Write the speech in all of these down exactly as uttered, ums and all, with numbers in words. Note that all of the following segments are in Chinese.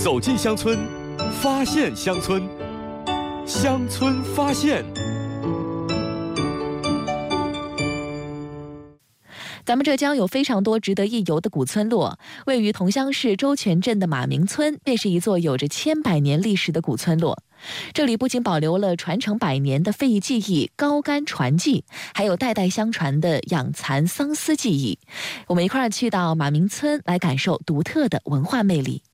走进乡村，发现乡村，乡村发现。 咱们浙江有非常多值得一游的古村落，位于桐乡市周全镇的马鸣村便是一座有着千百年历史的古村落。这里不仅保留了传承百年的非遗技艺高竿传技，还有代代相传的养蚕桑丝技艺。我们一块儿去到马鸣村来感受独特的文化魅力。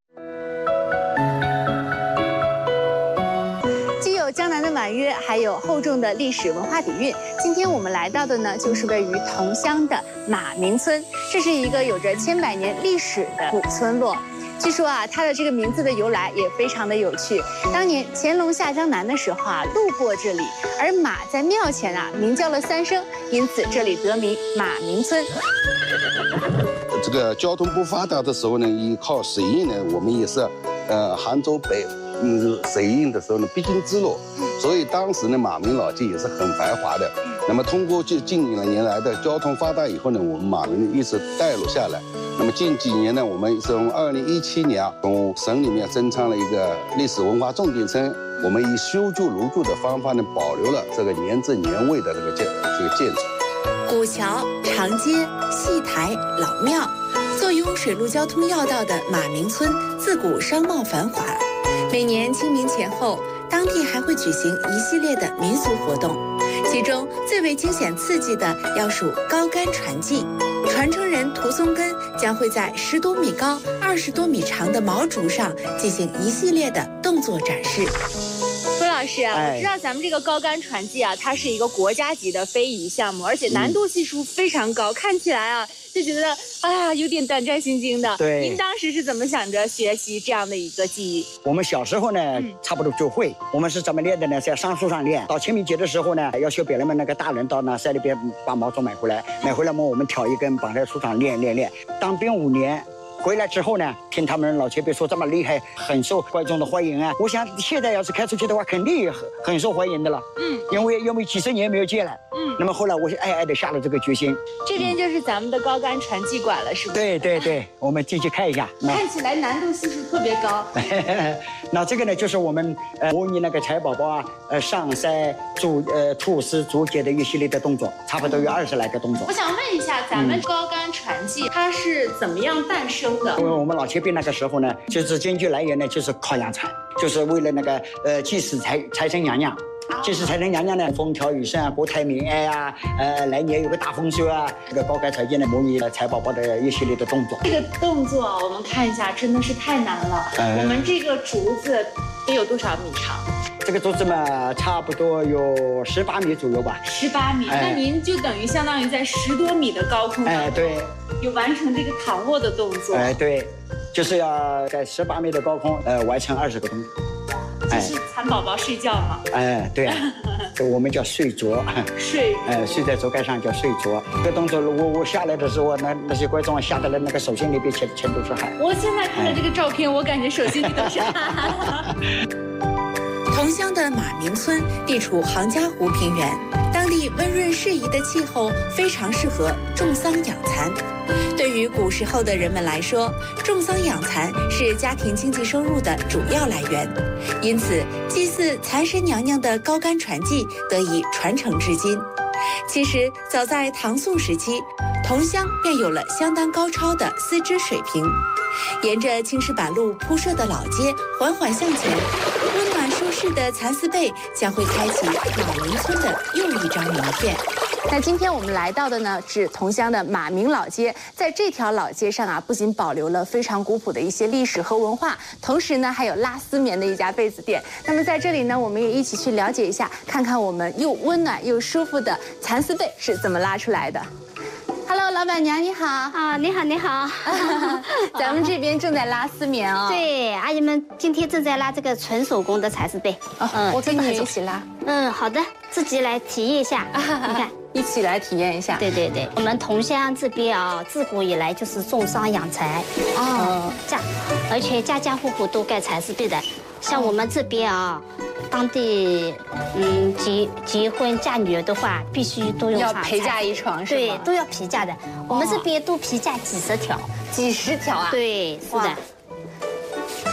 江南的婉约，还有厚重的历史文化底蕴。今天我们来到的呢，就是位于桐乡的马鸣村，这是一个有着千百年历史的古村落。据说啊，它的这个名字的由来也非常的有趣。当年乾隆下江南的时候啊，路过这里，而马在庙前啊鸣叫了三声，因此这里得名马鸣村。 这个交通不发达的时候呢，依靠水运呢，我们也是，呃，杭州北。嗯，水运的时候呢，必经之路，所以当时呢，马鸣老街也是很繁华的。那么通过近近年来的交通发达以后呢，我们马鸣一直带入下来。那么近几年呢，我们从二零一七年啊，从省里面增创了一个历史文化重点村，我们以修筑如旧的方法呢，保留了这个年制年味的这个建这个建筑。 古桥、长街、戏台、老庙，坐拥水陆交通要道的马鸣村，自古商贸繁华。每年清明前后，当地还会举行一系列的民俗活动，其中最为惊险刺激的要数高竿传技。传承人涂松根将会在十多米高、二十多米长的毛竹上进行一系列的动作展示。 涂老师啊，我知道咱们这个高竿传技啊，它是一个国家级的非遗项目，而且难度系数非常高，嗯、看起来啊就觉得哎呀有点胆战心惊的。 对， 您当时是怎么想着学习这样的一个技艺？ 我们小时候呢，嗯、差不多就会。我们是怎么练的呢？在桑树上练。到清明节的时候呢，要求别人们那个大人到那山里边把毛竹买回来，买回来嘛，我们挑一根绑在树上练练练。当兵五年。回来之后呢，听他们老前辈说这么厉害，很受观众的欢迎啊。我想现在要是开出去的话，肯定也很很受欢迎的了。嗯，因为因为几十年没有见了。嗯，那么后来我是暗暗的下了这个决心。 这边就是咱们的高竿传技馆了，是不是？ 对对对，我们进去看一下。 看起来难度系数特别高。 那这个呢，就是我们呃模拟那个蚕宝宝啊，呃上山筑呃吐丝竹节的一系列的动作，差不多有二十来个动作。 我想问一下，咱们高竿传技、嗯、它是怎么样诞生？ 因为我们老前辈那个时候呢，就是根据来源呢，就是靠养蚕，就是为了那个呃祭祀财财神娘娘，祭祀财神娘娘呢，风调雨顺啊，国泰民安啊，呃来年有个大丰收啊。这个高竿传技呢，模拟了蚕宝宝的一系列的动作。 这个动作我们看一下，真的是太难了。嗯、我们这个竹子得有多少米长？ 这个竹子嘛，差不多有十八米左右吧。 十八米，哎、那您就等于相当于在十多米的高空， 哎，对， 有完成这个躺卧的动作。 哎，对，就是要在十八米的高空，呃，完成二十个动作。 这是蚕宝宝睡觉吗？ 哎，对啊，这我们叫睡着。 睡， 哎，睡在竹竿上叫睡着。这个动作，我我下来的时候，那那些观众吓得了，那个手心里边全全都是汗。 我现在看到这个照片，哎、我感觉手心里都是汗。 桐乡的马鸣村地处杭嘉湖平原，当地温润适宜的气候非常适合种桑养蚕。对于古时候的人们来说，种桑养蚕是家庭经济收入的主要来源，因此祭祀蚕神娘娘的高竿传技得以传承至今。其实早在唐宋时期，桐乡便有了相当高超的丝织水平。沿着青石板路铺设的老街缓缓向前，温暖舒适的蚕丝被将会开启马鸣村的又一张名片。 那今天我们来到的呢是桐乡的马鸣老街，在这条老街上啊，不仅保留了非常古朴的一些历史和文化，同时呢还有拉丝棉的一家被子店。那么在这里呢，我们也一起去了解一下，看看我们又温暖又舒服的蚕丝被是怎么拉出来的。Hello， 老板娘你好。 啊，你好你好。 咱们这边正在拉丝棉哦。 对，阿姨们今天正在拉这个纯手工的蚕丝被。 哦、嗯，我跟你们一起拉。 嗯，好的，自己来体验一下。你看， 一起来体验一下。 对对对，我们桐乡这边啊，自古以来就是种桑养蚕。哦。家，而且家家户户都盖蚕丝被的。像我们这边啊。当地，嗯，结结婚嫁女儿的话，必须都用要陪嫁一床，是吗？ 对，都要陪嫁的。我们这边都陪嫁几十条， 几十条啊？ 对，是的。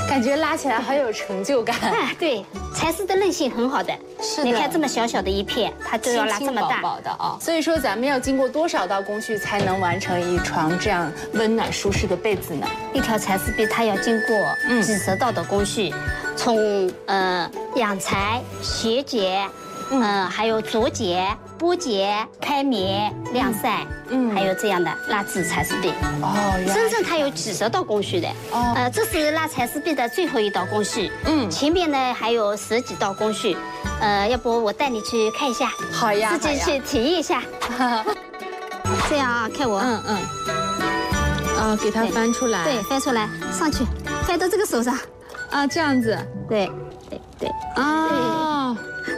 感觉拉起来很有成就感。 哎，对，蚕丝的韧性很好的。 是的， 你看这么小小的一片，它就要拉这么大， 轻轻薄薄的啊。所以说，咱们要经过多少道工序才能完成一床这样温暖舒适的被子呢？ 一条蚕丝被它要经过几十道的工序，从呃养蚕、学结。嗯、呃，还有竹结、剥结、开棉、晾晒，嗯，还有这样的拉制蚕丝被。哦，真正它有几十道工序的。哦，呃，这是拉蚕丝被的最后一道工序。嗯，前面呢还有十几道工序。呃，要不我带你去看一下？ 好呀， 自己去体验一下。这样啊，看我。嗯嗯。 啊，给它翻出来。 对，翻出来，上去，翻到这个手上。 啊，这样子。 对，对对。 啊。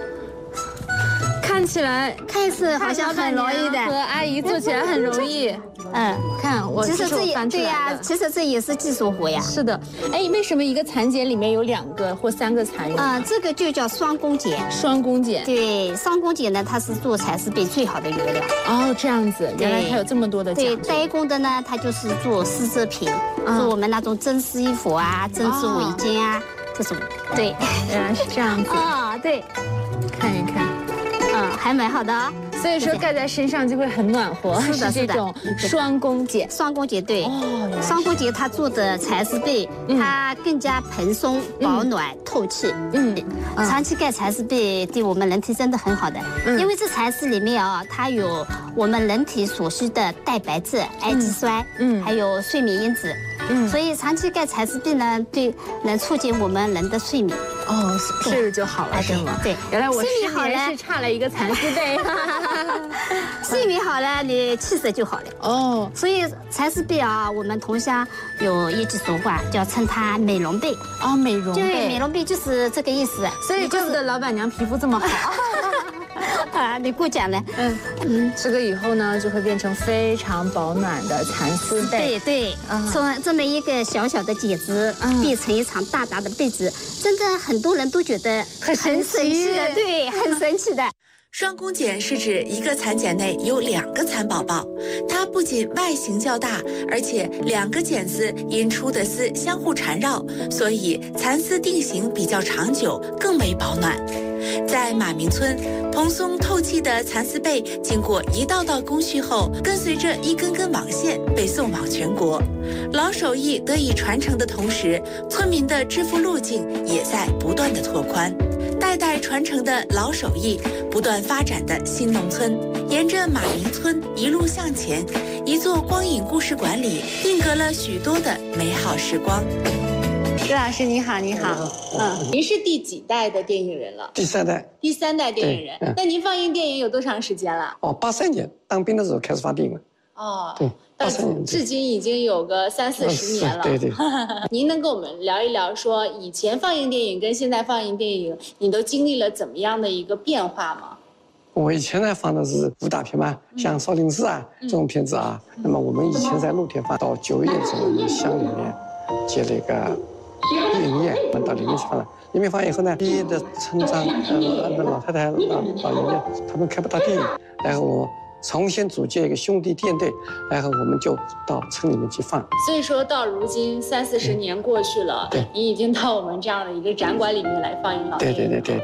看起来看似好像很容易的， 和阿姨做起来很容易。嗯，看我其实这也对呀，其实这也是技术活呀。 是的，哎，为什么一个蚕茧里面有两个或三个蚕蛹？ 啊，这个就叫双弓茧。 双弓茧。 对，双弓茧呢，它是做蚕丝被最好的原料。 哦，这样子，原来它有这么多的讲究。 对，单弓的呢，它就是做丝织品，做我们那种针丝衣服啊、针织围巾啊这种。对， 原来是这样子。 啊，对， 看一看。 嗯，还蛮好的啊。 所以说盖在身上就会很暖和， 是的， 是这种双弓茧。 双弓茧对，哦，双弓茧它做的蚕丝被，它更加蓬松、保暖、透气。嗯，长期盖蚕丝被对我们人体真的很好的，因为这蚕丝里面啊，它有我们人体所需的蛋白质、氨基酸，嗯，还有睡眠因子。嗯，所以长期盖蚕丝被呢，对能促进我们人的睡眠。 哦，睡就好了是吗？ 对， 原来我睡眠好了是差了一个蚕丝被。 睡眠好了，你气色就好了。哦，所以蚕丝被啊，我们桐乡有一句俗话，叫称它美容被。 哦，美容被。 对，美容被就是这个意思。 所以怪不得老板娘皮肤这么好。 啊，你过奖了。嗯嗯，这个以后呢，就会变成非常保暖的蚕丝被。 对对，从这么一个小小的茧子变成一场大大的被子，真的很多人都觉得很神奇的，对，很神奇的。 双弓茧是指一个蚕茧内有两个蚕宝宝，它不仅外形较大，而且两个茧子因出的丝相互缠绕，所以蚕丝定型比较长久，更为保暖。在马鸣村，蓬松透气的蚕丝被经过一道道工序后，跟随着一根根网线被送往全国。老手艺得以传承的同时，村民的致富路径也在不断的拓宽。代代传承的老手艺，不断发展的新农村，沿着马鸣村一路向前，一座光影故事馆里定格了许多的美好时光。 朱老师你好，你好，嗯，您是第几代的电影人了？ 第三代。 第三代电影人，嗯、那您放映电影有多长时间了？ 哦，八三年当兵的时候开始放电影了。 哦，对，八三年，至今已经有个三四十年了。 对对。 您能跟我们聊一聊，说以前放映电影跟现在放映电影，你都经历了怎么样的一个变化吗？ 我以前呢放的是武打片嘛，像《少林寺》啊、嗯、这种片子啊。那么我们以前在露天放，到九月的时候，我们乡里面接了一个影业，我们到里面去放了。里面放以后呢，第一的村长、呃老太太、老老爷爷他们看不到电影，然后我重新组建一个兄弟电队，然后我们就到村里面去放。 所以说到如今三四十年过去了，对，你已经到我们这样的一个展馆里面来放映老电影。 对对对对